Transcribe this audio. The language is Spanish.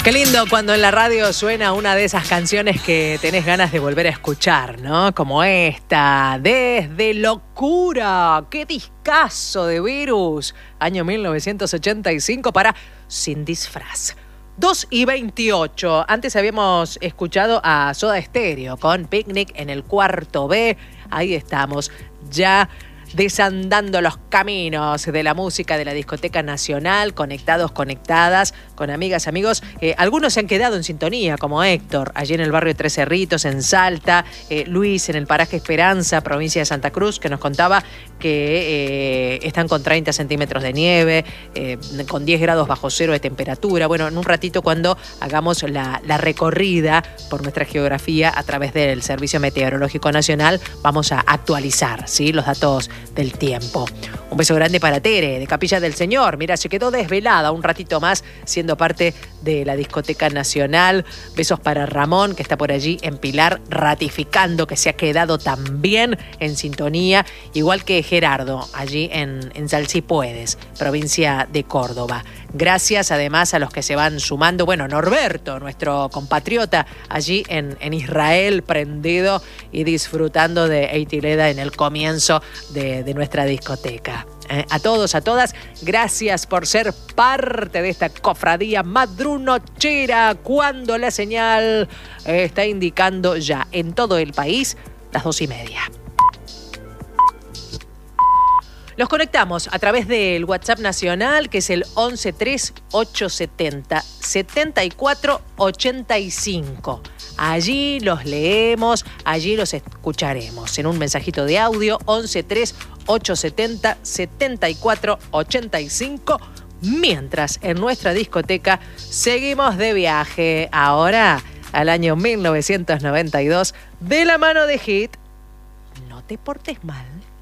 Qué lindo cuando en la radio suena una de esas canciones que tenés ganas de volver a escuchar, ¿no? Como esta, Desde Locura. ¡Qué discazo de Virus! Año 1985 para Sin Disfraz. 2:28. Antes habíamos escuchado a Soda Stereo con Picnic en el cuarto B. Ahí estamos, ya desandando los caminos de la música de la Discoteca Nacional, conectados, conectadas, con amigas, amigos. Algunos se han quedado en sintonía, como Héctor, allí en el barrio Tres Cerritos, en Salta, Luis en el paraje Esperanza, provincia de Santa Cruz, que nos contaba que están con 30 centímetros de nieve, con 10 grados bajo cero de temperatura. Bueno, en un ratito, cuando hagamos la recorrida por nuestra geografía a través del Servicio Meteorológico Nacional, vamos a actualizar, ¿sí?, los datos del tiempo. Un beso grande para Tere, de Capilla del Señor. Mira, se quedó desvelada un ratito más siendo parte de la Discoteca Nacional. Besos para Ramón, que está por allí en Pilar, ratificando que se ha quedado también en sintonía, igual que Gerardo, allí en Salsipuedes, provincia de Córdoba. Gracias además a los que se van sumando. Bueno, Norberto, nuestro compatriota, allí en Israel, prendido y disfrutando de Eitileda en el comienzo de nuestra discoteca. A todos, a todas, gracias por ser parte de esta cofradía madrunochera, cuando la señal está indicando ya en todo el país las 2:30. Los conectamos a través del WhatsApp nacional, que es el 1138707485. Allí los leemos, allí los escucharemos en un mensajito de audio, 1138707485. Mientras en nuestra discoteca seguimos de viaje, ahora al año 1992, de la mano de Hit. No te portes mal.